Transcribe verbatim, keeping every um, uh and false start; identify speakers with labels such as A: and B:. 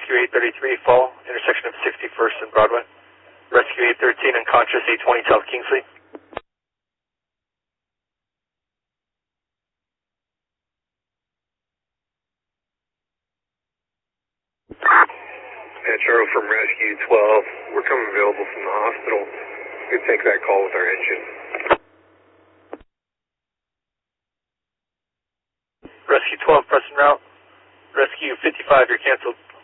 A: Rescue eight thirty-three, Fall, intersection of sixty-first and Broadway. Rescue eight thirteen, unconscious, eight twenty South Kingsley.
B: Metro from Rescue twelve, we're coming available from the hospital. We can take that call with our engine.
A: Rescue twelve, pressing route. Rescue fifty-five, you're canceled.